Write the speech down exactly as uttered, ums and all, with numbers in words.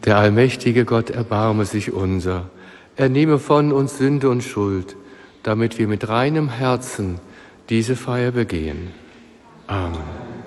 Der allmächtige Gott erbarme sich unser. Er nehme von uns Sünde und Schuld, damit wir mit reinem Herzen diese Feier begehen. Amen.